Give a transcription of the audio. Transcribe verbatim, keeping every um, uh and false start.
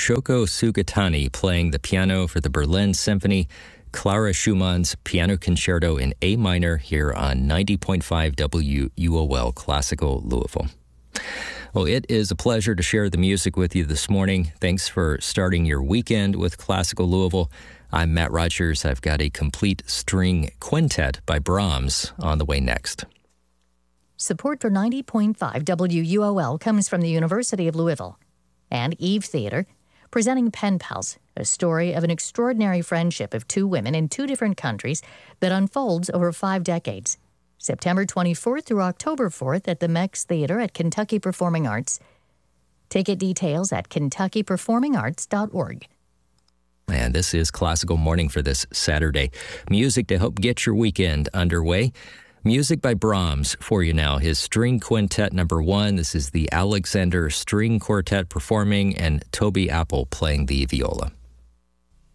Shoko Sugatani playing the piano for the Berlin Symphony, Clara Schumann's Piano Concerto in A minor here on ninety point five W U O L Classical Louisville. Well, it is a pleasure to share the music with you this morning. Thanks for starting your weekend with Classical Louisville. I'm Matt Rogers. I've got a complete string quintet by Brahms on the way next. Support for ninety point five W U O L comes from the University of Louisville and Eve Theater, presenting Pen Pals, a story of an extraordinary friendship of two women in two different countries that unfolds over five decades. September twenty-fourth through October fourth at the Mex Theater at Kentucky Performing Arts. Ticket details at kentucky performing arts dot org. And this is Classical Morning for this Saturday. Music to help get your weekend underway. Music by Brahms for you now. His String Quintet number one. This is the Alexander String Quartet performing and Toby Apple playing the viola.